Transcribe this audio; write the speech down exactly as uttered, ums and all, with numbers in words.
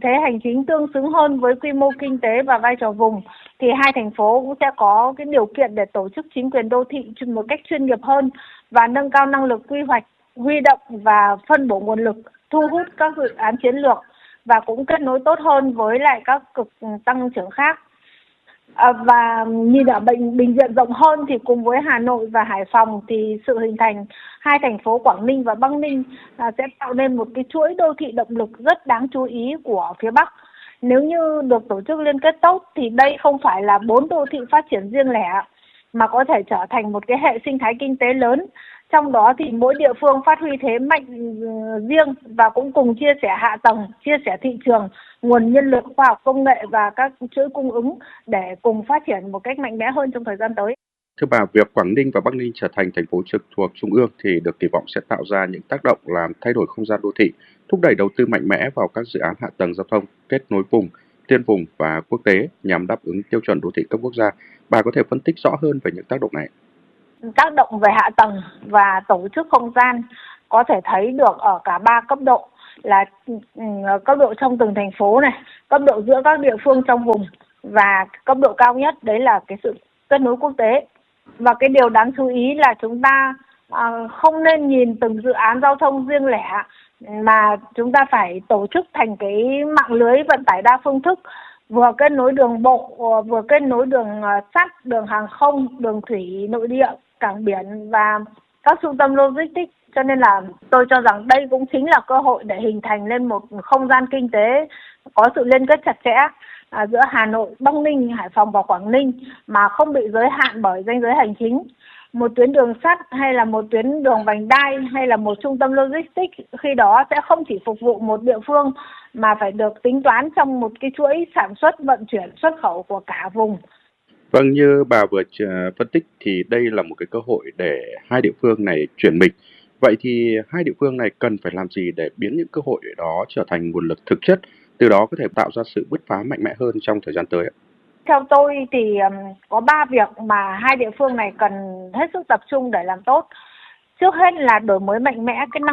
thế hành chính tương xứng hơn với quy mô kinh tế và vai trò vùng, thì hai thành phố cũng sẽ có cái điều kiện để tổ chức chính quyền đô thị một cách chuyên nghiệp hơn và nâng cao năng lực quy hoạch, huy động và phân bổ nguồn lực, thu hút các dự án chiến lược và cũng kết nối tốt hơn với lại các cực tăng trưởng khác. À, và nhìn ở bệnh bình diện rộng hơn thì cùng với Hà Nội và Hải Phòng thì sự hình thành hai thành phố Quảng Ninh và Bắc Ninh à, sẽ tạo nên một cái chuỗi đô thị động lực rất đáng chú ý của phía Bắc. Nếu như được tổ chức liên kết tốt thì đây không phải là bốn đô thị phát triển riêng lẻ mà có thể trở thành một cái hệ sinh thái kinh tế lớn. Trong đó thì mỗi địa phương phát huy thế mạnh riêng và cũng cùng chia sẻ hạ tầng, chia sẻ thị trường, nguồn nhân lực, khoa học công nghệ và các chuỗi cung ứng để cùng phát triển một cách mạnh mẽ hơn trong thời gian tới. Thưa bà, việc Quảng Ninh và Bắc Ninh trở thành thành phố trực thuộc Trung ương thì được kỳ vọng sẽ tạo ra những tác động làm thay đổi không gian đô thị, thúc đẩy đầu tư mạnh mẽ vào các dự án hạ tầng giao thông, kết nối vùng, liên vùng và quốc tế nhằm đáp ứng tiêu chuẩn đô thị cấp quốc gia. Bà có thể phân tích rõ hơn về những tác động này? Tác động về hạ tầng và tổ chức không gian có thể thấy được ở cả ba cấp độ, là cấp độ trong từng thành phố này, cấp độ giữa các địa phương trong vùng và cấp độ cao nhất đấy là cái sự kết nối quốc tế. Và cái điều đáng chú ý là chúng ta à, không nên nhìn từng dự án giao thông riêng lẻ mà chúng ta phải tổ chức thành cái mạng lưới vận tải đa phương thức, vừa kết nối đường bộ, vừa kết nối đường sắt, đường hàng không, đường thủy nội địa, cảng biển và các trung tâm logistics. Cho nên là tôi cho rằng đây cũng chính là cơ hội để hình thành lên một không gian kinh tế có sự liên kết chặt chẽ à, giữa Hà Nội, Bắc Ninh, Hải Phòng và Quảng Ninh mà không bị giới hạn bởi ranh giới hành chính. Một tuyến đường sắt hay là một tuyến đường vành đai hay là một trung tâm logistics khi đó sẽ không chỉ phục vụ một địa phương mà phải được tính toán trong một cái chuỗi sản xuất, vận chuyển, xuất khẩu của cả vùng. Vâng, như bà vừa phân tích thì đây là một cái cơ hội để hai địa phương này chuyển mình. Vậy thì hai địa phương này cần phải làm gì để biến những cơ hội đó trở thành nguồn lực thực chất, từ đó có thể tạo ra sự bứt phá mạnh mẽ hơn trong thời gian tới ạ? Theo tôi thì um, có ba việc mà hai địa phương này cần hết sức tập trung để làm tốt. Trước hết là đổi mới mạnh mẽ cái năng